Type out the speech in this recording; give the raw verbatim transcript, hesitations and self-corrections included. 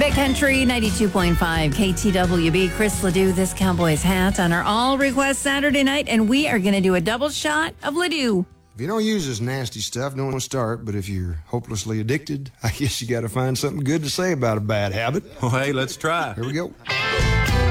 Big Country ninety-two point five K T W B. Chris Ledoux, this Cowboys hat on our all request Saturday night, and we are going to do a double shot of Ledoux. If you don't use this nasty stuff, don't want to start, but if you're hopelessly addicted, I guess you got to find something good to say about a bad habit. Well, hey, let's try. Here we go.